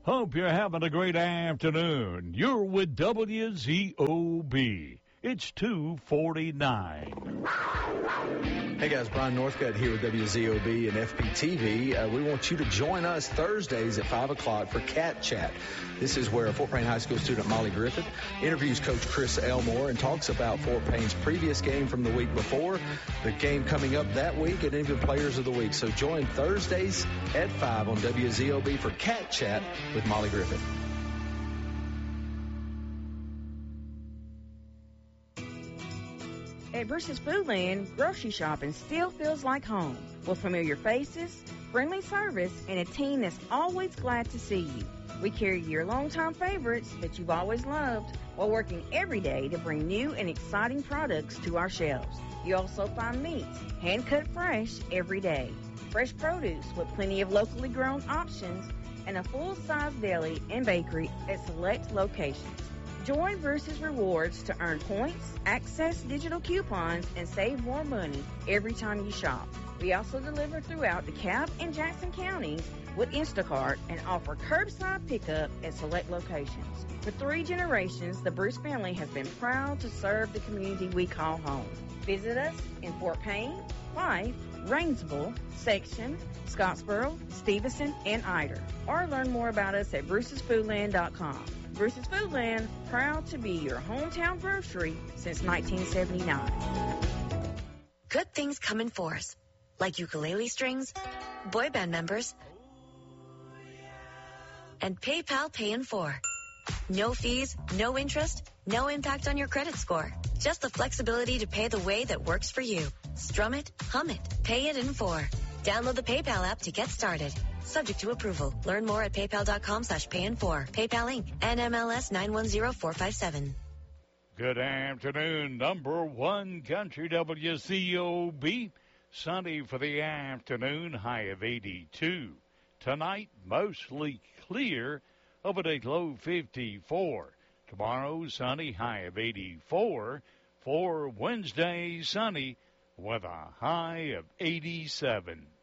Hope you're having a great afternoon. You're with WZOB. It's 2:49. Hey guys, Brian Northcutt here with WZOB and FPTV. We want you to join us Thursdays at 5 o'clock for Cat Chat. This is where Fort Payne High School student Molly Griffith interviews Coach Chris Elmore and talks about Fort Payne's previous game from the week before, the game coming up that week, and even players of the week. So join Thursdays at 5 on WZOB for Cat Chat with Molly Griffith. At Bruce's Foodland, grocery shopping still feels like home, with familiar faces, friendly service, and a team that's always glad to see you. We carry your longtime favorites that you've always loved while working every day to bring new and exciting products to our shelves. You also find meats, hand-cut fresh every day, fresh produce with plenty of locally grown options, and a full-size deli and bakery at select locations. Join Bruce's Rewards to earn points, access digital coupons, and save more money every time you shop. We also deliver throughout DeKalb and Jackson counties with Instacart and offer curbside pickup at select locations. For 3 generations, the Bruce family has been proud to serve the community we call home. Visit us in Fort Payne, Fife, Rainsville, Section, Scottsboro, Stevenson, and Ider. Or learn more about us at brucesfoodland.com. Bruce's Foodland, proud to be your hometown grocery since 1979. Good things come in fours, like ukulele strings, boy band members, and PayPal Pay in 4. No fees, no interest, no impact on your credit score. Just the flexibility to pay the way that works for you. Strum it, hum it, pay it in 4. Download the PayPal app to get started. Subject to approval. Learn more at paypal.com/payin4. PayPal Inc. NMLS 910457. Good afternoon, number 1 Country WCOB. Sunny for the afternoon, high of 82. Tonight, mostly clear, overnight low 54. Tomorrow, sunny, high of 84. For Wednesday, sunny with a high of 87.